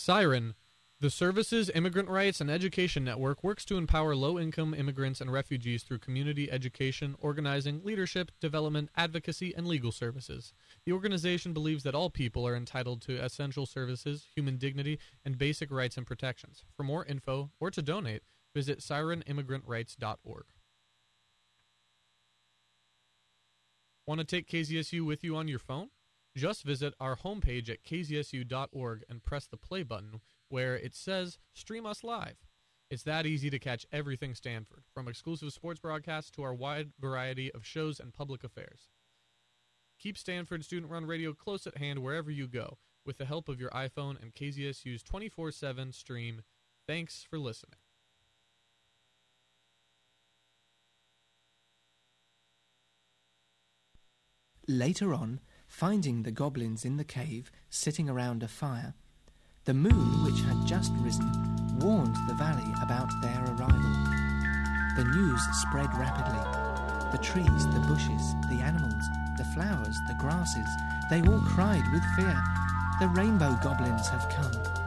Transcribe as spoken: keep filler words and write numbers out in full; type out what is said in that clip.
Siren, the Services, Immigrant Rights, and Education Network works to empower low-income immigrants and refugees through community education, organizing, leadership, development, advocacy, and legal services. The organization believes that all people are entitled to essential services, human dignity, and basic rights and protections. For more info or to donate, visit siren immigrant rights dot org. Want to take K Z S U with you on your phone? Just visit our homepage at k z s u dot org and press the play button where it says Stream Us Live. It's that easy to catch everything Stanford, from exclusive sports broadcasts to our wide variety of shows and public affairs. Keep Stanford student-run radio close at hand wherever you go, with the help of your iPhone and K Z S U's twenty-four seven stream. Thanks for listening. Later on, finding the goblins in the cave sitting around a fire, the moon, which had just risen, warned the valley about their arrival. The news spread rapidly. The trees, the bushes, the animals, the flowers, the grasses, they all cried with fear. The rainbow goblins have come.